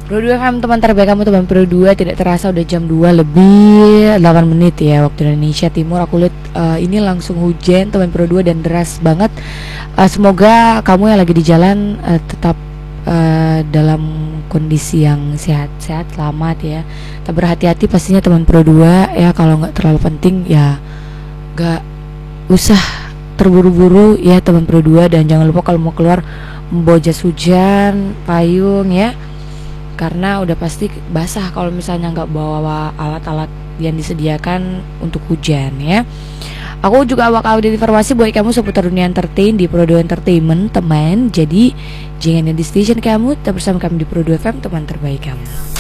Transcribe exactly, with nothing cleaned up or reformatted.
Pro dua F M teman terbaik kamu, teman Pro dua. Tidak terasa udah jam dua lebih delapan menit ya waktu Indonesia Timur. Aku lihat uh, ini langsung hujan teman Pro dua dan deras banget. uh, Semoga kamu yang lagi di jalan uh, tetap uh, dalam kondisi yang sehat-sehat, selamat ya. Tetap berhati-hati pastinya teman Pro dua ya. Kalau nggak terlalu penting ya nggak usah terburu-buru ya teman Pro dua. Dan jangan lupa kalau mau keluar membawa jas hujan, payung ya, karena udah pasti basah kalau misalnya nggak bawa alat-alat yang disediakan untuk hujan ya. Aku juga bakal update informasi buat kamu seputar dunia entertain di Pro dua Entertainment teman. Jadi jangan di station kamu, tetap bersama kami di Pro dua F M teman terbaik kamu.